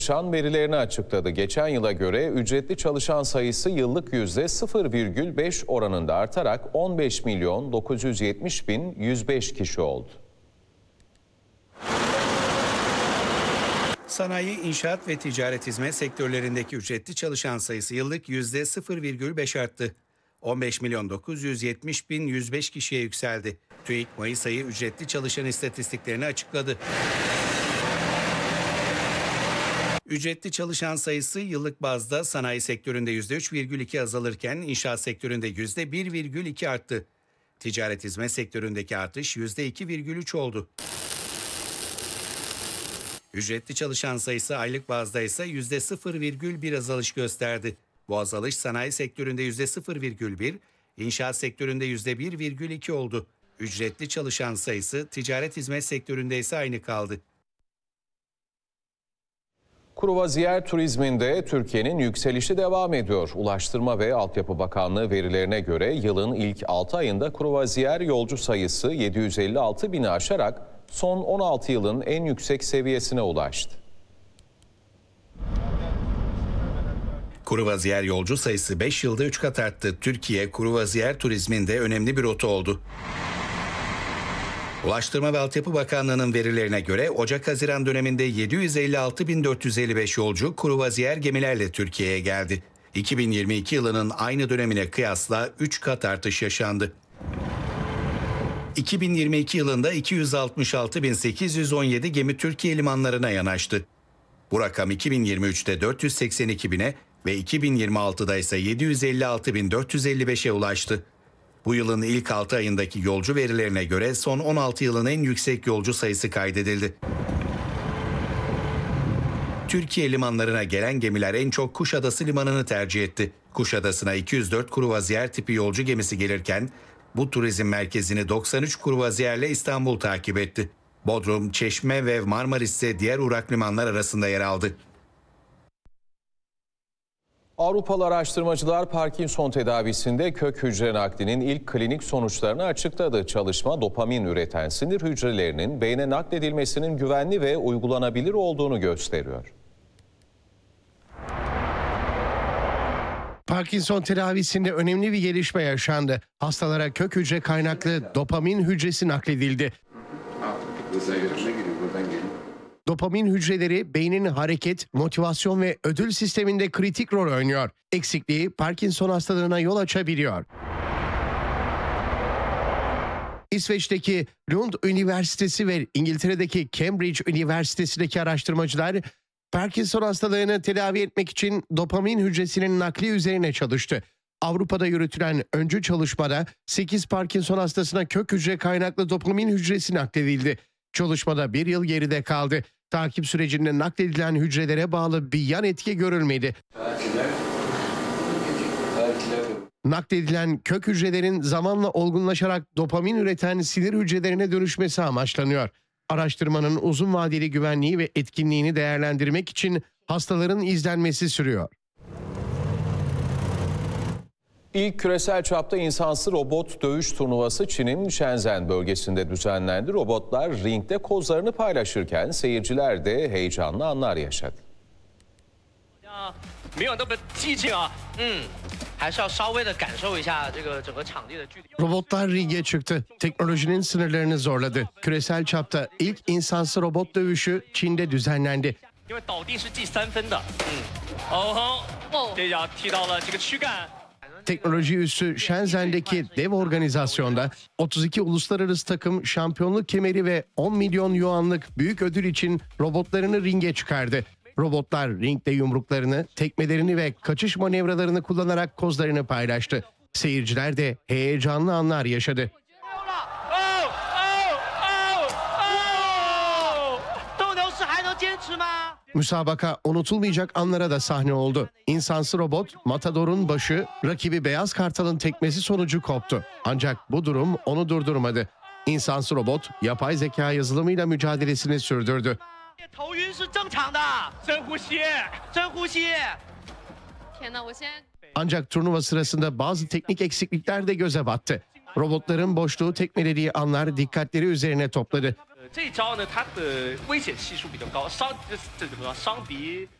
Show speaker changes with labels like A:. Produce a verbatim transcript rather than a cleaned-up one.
A: Çalışan verilerini açıkladı. Geçen yıla göre ücretli çalışan sayısı yıllık yüzde sıfır virgül beş oranında artarak on beş milyon dokuz yüz yetmiş bin yüz beş kişi oldu.
B: Sanayi, inşaat ve ticaret hizmet sektörlerindeki ücretli çalışan sayısı yıllık yüzde sıfır virgül beş arttı. on beş milyon dokuz yüz yetmiş bin yüz beş kişiye yükseldi. TÜİK Mayıs ayı ücretli çalışan istatistiklerini açıkladı. Ücretli çalışan sayısı yıllık bazda sanayi sektöründe yüzde üç virgül iki azalırken inşaat sektöründe yüzde bir virgül iki arttı. Ticaret hizmet sektöründeki artış yüzde iki virgül üç oldu. Ücretli çalışan sayısı aylık bazda ise yüzde sıfır virgül bir azalış gösterdi. Bu azalış sanayi sektöründe yüzde sıfır virgül bir, inşaat sektöründe yüzde bir virgül iki oldu. Ücretli çalışan sayısı ticaret hizmet sektöründe ise aynı kaldı.
A: Kruvaziyer turizminde Türkiye'nin yükselişi devam ediyor. Ulaştırma ve Altyapı Bakanlığı verilerine göre yılın ilk altı ayında kruvaziyer yolcu sayısı yedi yüz elli altı bini aşarak son on altı yılın en yüksek seviyesine ulaştı.
B: Kruvaziyer yolcu sayısı beş yılda üç kat arttı. Türkiye, kruvaziyer turizminde önemli bir rota oldu. Ulaştırma ve Altyapı Bakanlığı'nın verilerine göre Ocak-Haziran döneminde yedi yüz elli altı bin dört yüz elli beş yolcu kruvaziyer gemilerle Türkiye'ye geldi. iki bin yirmi iki yılının aynı dönemine kıyasla üç kat artış yaşandı. iki bin yirmi iki yılında iki yüz altmış altı bin sekiz yüz on yedi gemi Türkiye limanlarına yanaştı. Bu rakam iki bin yirmi üçte dört yüz seksen iki bine ve iki bin yirmi altıda ise yedi yüz elli altı bin dört yüz elli beşe ulaştı. Bu yılın ilk altı ayındaki yolcu verilerine göre son on altı yılın en yüksek yolcu sayısı kaydedildi. Türkiye limanlarına gelen gemiler en çok Kuşadası Limanı'nı tercih etti. Kuşadası'na iki yüz dört kruvaziyer tipi yolcu gemisi gelirken bu turizm merkezini doksan üç kruvaziyerle İstanbul takip etti. Bodrum, Çeşme ve Marmaris ise diğer uğrak limanlar arasında yer aldı.
A: Avrupalı araştırmacılar Parkinson tedavisinde kök hücre naklinin ilk klinik sonuçlarını açıkladı. Çalışma dopamin üreten sinir hücrelerinin beyne nakledilmesinin güvenli ve uygulanabilir olduğunu gösteriyor.
C: Parkinson tedavisinde önemli bir gelişme yaşandı. Hastalara kök hücre kaynaklı dopamin hücresi nakledildi. Dopamin hücreleri beynin hareket, motivasyon ve ödül sisteminde kritik rol oynuyor. Eksikliği Parkinson hastalığına yol açabiliyor. İsveç'teki Lund Üniversitesi ve İngiltere'deki Cambridge Üniversitesi'ndeki araştırmacılar Parkinson hastalığını tedavi etmek için dopamin hücresinin nakli üzerine çalıştı. Avrupa'da yürütülen öncü çalışmada sekiz Parkinson hastasına kök hücre kaynaklı dopamin hücresi nakledildi. Çalışmada bir yıl geride kaldı. Takip sürecinde nakledilen hücrelere bağlı bir yan etki görülmedi. Nakledilen kök hücrelerin zamanla olgunlaşarak dopamin üreten sinir hücrelerine dönüşmesi amaçlanıyor. Araştırmanın uzun vadeli güvenliği ve etkinliğini değerlendirmek için hastaların izlenmesi sürüyor.
A: İlk küresel çapta insansız robot dövüş turnuvası Çin'in Shenzhen bölgesinde düzenlendi. Robotlar ringde kozlarını paylaşırken seyirciler de heyecanlı anlar yaşadı.
C: Robotlar ringe çıktı. Teknolojinin sınırlarını zorladı. Küresel çapta ilk insansız robot dövüşü Çin'de düzenlendi. Teknoloji üssü Shenzhen'deki dev organizasyonda otuz iki uluslararası takım şampiyonluk kemeri ve on milyon yuanlık büyük ödül için robotlarını ringe çıkardı. Robotlar ringde yumruklarını, tekmelerini ve kaçış manevralarını kullanarak kozlarını paylaştı. Seyirciler de heyecanlı anlar yaşadı. Müsabaka unutulmayacak anlara da sahne oldu. İnsansı robot Matador'un başı rakibi Beyaz Kartal'ın tekmesi sonucu koptu. Ancak bu durum onu durdurmadı. İnsansı robot yapay zeka yazılımıyla mücadelesini sürdürdü. Ancak turnuva sırasında bazı teknik eksiklikler de göze battı. Robotların boşluğu tekmelediği anlar dikkatleri üzerine topladı.
D: 这一招呢，它的危险系数比较高，伤这这怎么说？伤敌